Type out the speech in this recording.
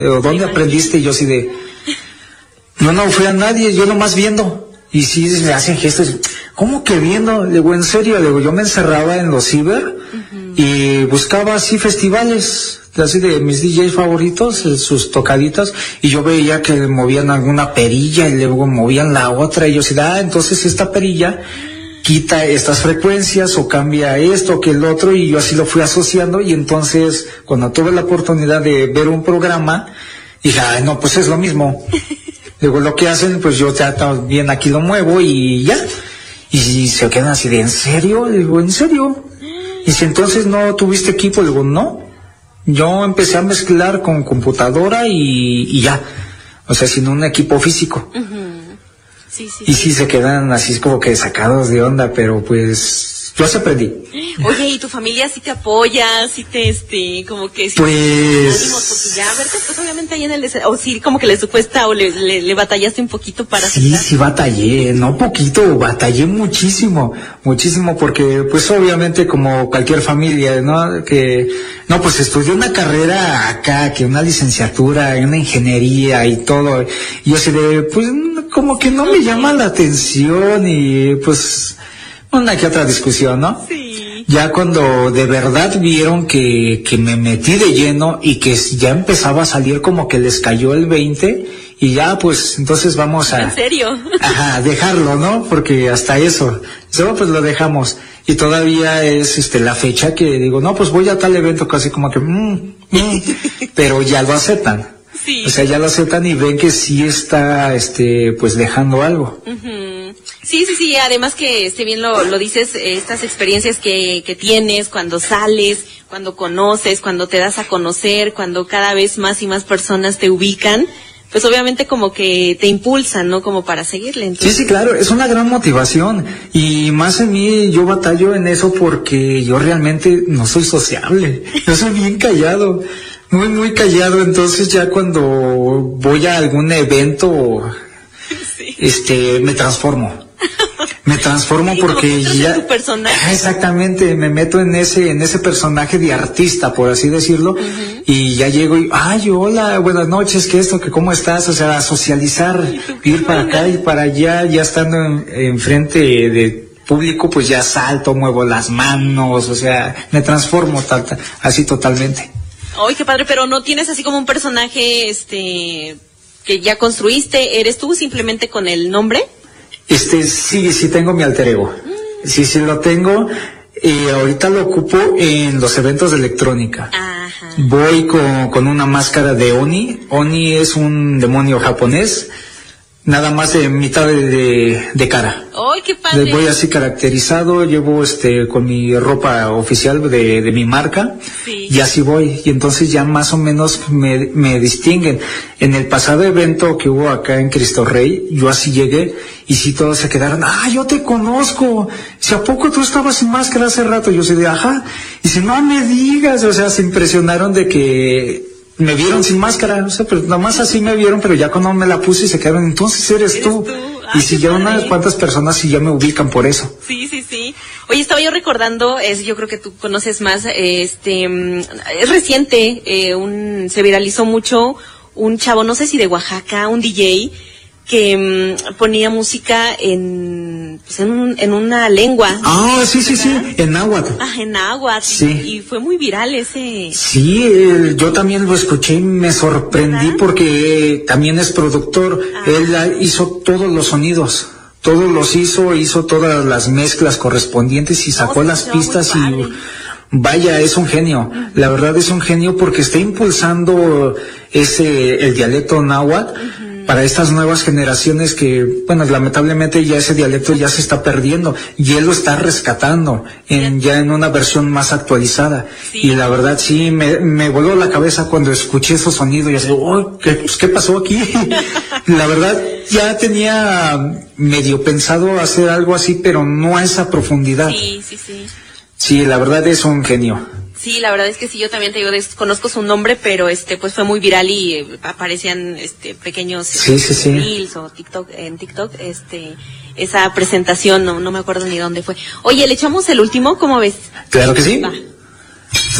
¿Dónde aprendiste? Y yo así de, no fui a nadie, yo nomás viendo. Y sí, me hacen gestos, ¿cómo que viendo? Le digo, en serio, le digo, yo me encerraba en los ciber y buscaba así festivales, así de mis DJs favoritos, sus tocaditas, y yo veía que movían alguna perilla y luego movían la otra, y yo decía, entonces esta perilla quita estas frecuencias o cambia esto que el otro, y yo así lo fui asociando. Y entonces cuando tuve la oportunidad de ver un programa, dije, no, pues es lo mismo. Luego lo que hacen, pues yo ya bien aquí lo muevo y ya. Y se quedan así de, ¿en serio? Le digo, ¿en serio? Y si entonces no tuviste equipo, le digo, no. Yo empecé a mezclar con computadora y ya. O sea, sin un equipo físico. Sí, y sí se quedan así como que sacados de onda, pero pues yo así aprendí. Oye, ¿y tu familia sí te apoya? ¿Sí te, como que sí pues te ánimos? Porque ya verte, pues obviamente ahí en el o sí, como que les cuesta o le batallaste un poquito para sí batallé, no poquito, batallé muchísimo, porque pues obviamente como cualquier familia, ¿no? Que, no, pues estudié una carrera acá, que una licenciatura, una ingeniería y todo, y yo sé de, pues como que no me llama la atención, y pues una que otra discusión, ¿no? Sí. Ya cuando de verdad vieron que me metí de lleno y que ya empezaba a salir, como que les cayó el 20, y ya pues entonces vamos a... ¿En serio? Ajá, dejarlo, ¿no? Porque hasta eso, pues lo dejamos. Y todavía es la fecha que digo, no, pues voy a tal evento, casi como que, pero ya lo aceptan. Sí. O sea, ya lo aceptan y ven que sí está, pues dejando algo. Sí, además que bien lo dices, estas experiencias que tienes cuando sales, cuando conoces, cuando te das a conocer, cuando cada vez más y más personas te ubican, pues obviamente como que te impulsan, ¿no? Como para seguirle. Entonces... Sí, claro, es una gran motivación, y más en mí, yo batallo en eso porque yo realmente no soy sociable, yo soy bien callado, muy callado. Entonces ya cuando voy a algún evento, me transformo. Porque ya tu personaje. Exactamente, me meto en ese personaje de artista, por así decirlo, y ya llego y, hola, buenas noches, que esto, que cómo estás, o sea, a socializar, ir para acá y para allá, ya estando en frente de público, pues ya salto, muevo las manos, o sea, me transformo así totalmente. Ay, qué padre, pero no tienes así como un personaje, que ya construiste, ¿eres tú simplemente con el nombre? Sí tengo mi alter ego. Sí lo tengo. Ahorita lo ocupo en los eventos de electrónica. Ajá. Voy con una máscara de Oni. Oni es un demonio japonés. Nada más de mitad de cara. ¡Ay, qué padre! Voy así caracterizado, llevo con mi ropa oficial de mi marca, sí. Y así voy, y entonces ya más o menos me distinguen. En el pasado evento que hubo acá en Cristo Rey, yo así llegué, y sí todos se quedaron, yo te conozco, si a poco tú estabas sin máscara hace rato, yo soy de, ajá, y si no me digas, o sea, se impresionaron de que me vieron sin máscara, o sea, pero nada más así me vieron, pero ya cuando me la puse se quedaron, entonces eres tú. Y si ya unas cuantas personas sí ya me ubican por eso. Sí. Oye, estaba yo recordando, yo creo que tú conoces más, es reciente, se viralizó mucho un chavo, no sé si de Oaxaca, un DJ, que ponía música en una lengua. Sí, en náhuatl. En náhuatl. Sí. Y fue muy viral ese. Sí, yo también lo escuché y me sorprendí, ¿verdad? Porque también es productor. Él hizo todos los sonidos. Todos los hizo todas las mezclas correspondientes y sacó las pistas y vaya, es un genio. La verdad es un genio porque está impulsando el dialecto náhuatl. Para estas nuevas generaciones que, bueno, lamentablemente ya ese dialecto ya se está perdiendo, y él lo está rescatando ya en una versión más actualizada. Sí. Y la verdad sí, me voló la cabeza cuando escuché esos sonidos y así, ¿qué pasó aquí? La verdad ya tenía medio pensado hacer algo así, pero no a esa profundidad. Sí. Sí, la verdad es un genio. Sí, la verdad es que sí, yo también te digo, desconozco su nombre, pero pues fue muy viral y aparecían pequeños reels o en TikTok, esa presentación, no me acuerdo ni dónde fue. Oye, ¿le echamos el último? ¿Cómo ves? Claro que sí. Va.